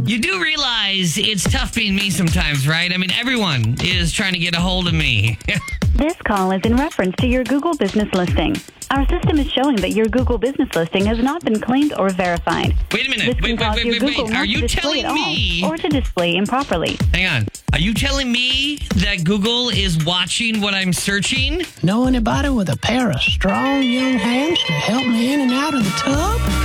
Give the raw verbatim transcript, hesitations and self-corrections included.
You do realize it's tough being me sometimes, right? I mean, everyone is trying to get a hold of me. This call is in reference to your Google business listing. Our system is showing that your Google business listing has not been claimed or verified. Wait a minute. This can Wait, wait, cause wait, your wait, Google wait. not Are to you display telling at all, me? or to display improperly. Hang on. Are you telling me that Google is watching what I'm searching? Know anybody with a pair of strong young hands to help me in and out of the tub?